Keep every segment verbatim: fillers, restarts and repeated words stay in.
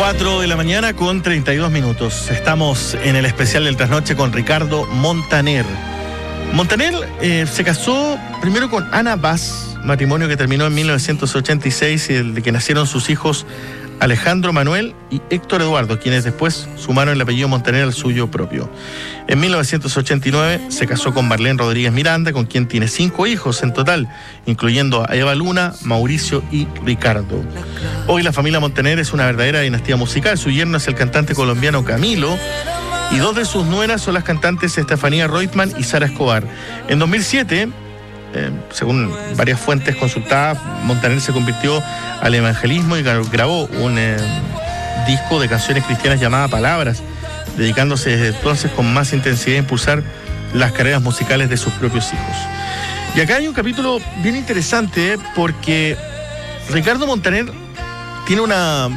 cuatro de la mañana con treinta y dos minutos. Estamos en el especial del Trasnoche con Ricardo Montaner. Montaner eh, se casó primero con Ana Vaz, matrimonio que terminó en mil novecientos ochenta y seis y de que nacieron sus hijos Alejandro Manuel y Héctor Eduardo, quienes después sumaron el apellido Montaner al suyo propio. En mil novecientos ochenta y nueve se casó con Marlene Rodríguez Miranda, con quien tiene cinco hijos en total, incluyendo a Eva Luna, Mauricio y Ricardo. Hoy la familia Montaner es una verdadera dinastía musical. Su yerno es el cantante colombiano Camilo, y dos de sus nueras son las cantantes Estefanía Reutemann y Sara Escobar. En dos mil siete, eh, según varias fuentes consultadas, Montaner se convirtió al evangelismo y grabó un eh, disco de canciones cristianas llamada Palabras, dedicándose desde entonces con más intensidad a impulsar las carreras musicales de sus propios hijos. Y acá hay un capítulo bien interesante, ¿eh? porque Ricardo Montaner tiene una,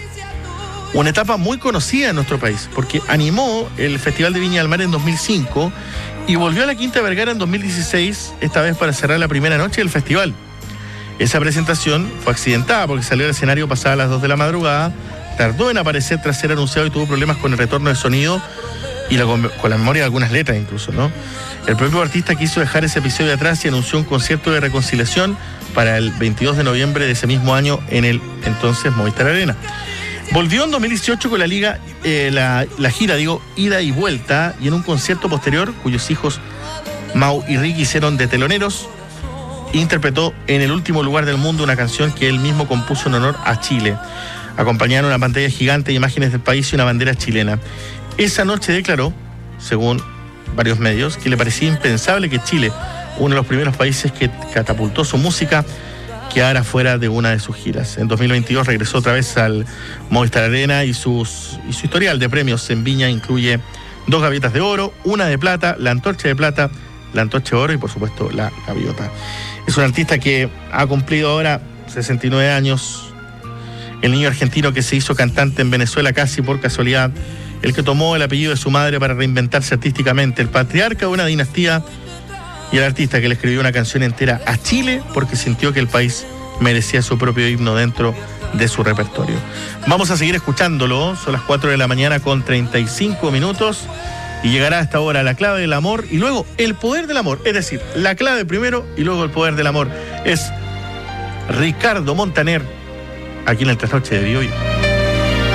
una etapa muy conocida en nuestro país, porque animó el Festival de Viña del Mar en dos mil cinco y volvió a la Quinta Vergara en dos mil dieciséis, esta vez para cerrar la primera noche del festival. Esa presentación fue accidentada porque salió al escenario pasadas las dos de la madrugada, tardó en aparecer tras ser anunciado y tuvo problemas con el retorno del sonido y la, con la memoria de algunas letras incluso, ¿no? El propio artista quiso dejar ese episodio atrás y anunció un concierto de reconciliación para el veintidós de noviembre de ese mismo año en el entonces Movistar Arena. Volvió en dos mil dieciocho con la liga, eh, la, la gira, digo, ida y vuelta, y en un concierto posterior, cuyos hijos Mau y Ricky hicieron de teloneros, interpretó En el último lugar del mundo, una canción que él mismo compuso en honor a Chile. Acompañaron una pantalla gigante de imágenes del país y una bandera chilena. Esa noche declaró, según varios medios, que le parecía impensable que Chile, uno de los primeros países que catapultó su música, quedara fuera de una de sus giras. En dos mil veintidós regresó otra vez al Movistar Arena y, sus, y su historial de premios en Viña incluye dos gaviotas de oro, una de plata, la antorcha de plata, la antorcha de oro y por supuesto la gaviota. Es un artista que ha cumplido ahora sesenta y nueve años, el niño argentino que se hizo cantante en Venezuela casi por casualidad, el que tomó el apellido de su madre para reinventarse artísticamente, el patriarca de una dinastía y el artista que le escribió una canción entera a Chile porque sintió que el país merecía su propio himno dentro de su repertorio. Vamos a seguir escuchándolo, son las cuatro de la mañana con treinta y cinco minutos y llegará a esta hora la clave del amor y luego el poder del amor, es decir, la clave primero y luego el poder del amor. Es Ricardo Montaner aquí en el Trasnoche de hoy.